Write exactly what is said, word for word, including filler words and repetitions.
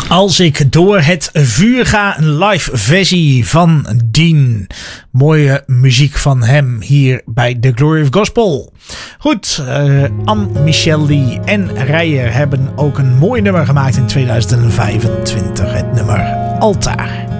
Als ik door het vuur ga, een live versie van Dean. Mooie muziek van hem hier bij The Glory of Gospel. Goed, uh, Anne-Michelle Lee en Rijer hebben ook een mooi nummer gemaakt in tweeduizend vijfentwintig. Het nummer Altaar.